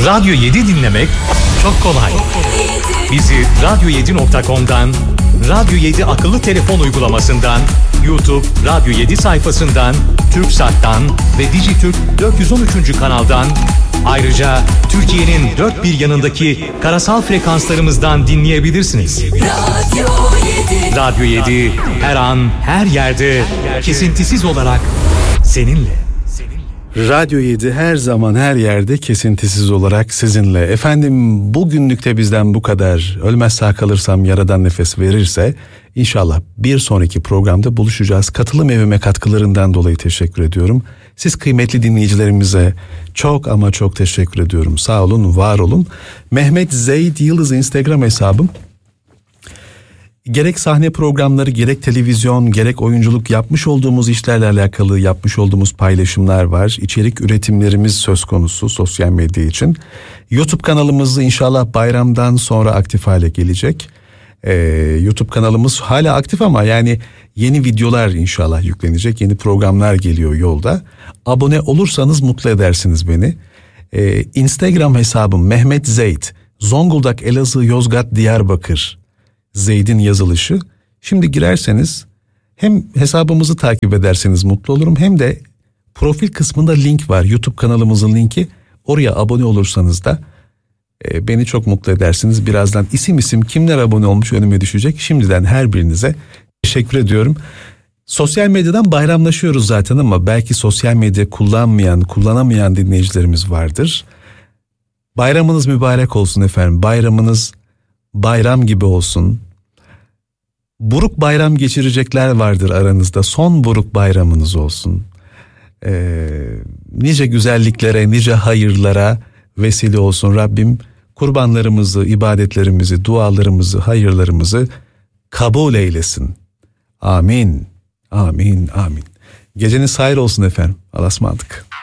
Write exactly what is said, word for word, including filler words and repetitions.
Radyo yedi dinlemek çok kolay. Bizi radyo yedi nokta com'dan, Radyo yedi akıllı telefon uygulamasından, YouTube Radyo yedi sayfasından, TürkSat'tan ve Dijitürk dört yüz on üç. kanaldan, ayrıca Türkiye'nin dört bir yanındaki karasal frekanslarımızdan dinleyebilirsiniz. Radyo yedi. Radyo yedi her an, her yerde, kesintisiz olarak seninle. Radyo yedi her zaman her yerde kesintisiz olarak sizinle. Efendim bugünlük de bizden bu kadar. Ölmez sağ kalırsam yaradan nefes verirse inşallah bir sonraki programda buluşacağız. Katılım evime katkılarından dolayı teşekkür ediyorum. Siz kıymetli dinleyicilerimize çok ama çok teşekkür ediyorum. Sağ olun, var olun. Mehmet Zeyd Yıldız Instagram hesabım. Gerek sahne programları, gerek televizyon, gerek oyunculuk yapmış olduğumuz işlerle alakalı yapmış olduğumuz paylaşımlar var. İçerik üretimlerimiz söz konusu sosyal medya için. YouTube kanalımızı inşallah bayramdan sonra aktif hale gelecek. Ee, YouTube kanalımız hala aktif ama yani yeni videolar inşallah yüklenecek. Yeni programlar geliyor yolda. Abone olursanız mutlu edersiniz beni. Ee, Instagram hesabım Mehmet Zeyd. Zonguldak, Elazığ, Yozgat, Diyarbakır. Zeyd'in yazılışı. Şimdi girerseniz hem hesabımızı takip ederseniz mutlu olurum, hem de profil kısmında link var. YouTube kanalımızın linki. Oraya abone olursanız da e, beni çok mutlu edersiniz. Birazdan isim isim kimler abone olmuş önüme düşecek. Şimdiden her birinize teşekkür ediyorum. Sosyal medyadan bayramlaşıyoruz zaten ama belki sosyal medya kullanmayan, kullanamayan dinleyicilerimiz vardır. Bayramınız mübarek olsun efendim. Bayramınız bayram gibi olsun. Buruk bayram geçirecekler vardır aranızda. Son buruk bayramınız olsun. Ee, nice güzelliklere, nice hayırlara vesile olsun. Rabbim kurbanlarımızı, ibadetlerimizi, dualarımızı, hayırlarımızı kabul eylesin. Amin, amin, amin. Geceniz hayır olsun efendim. Allah'a ısmarladık.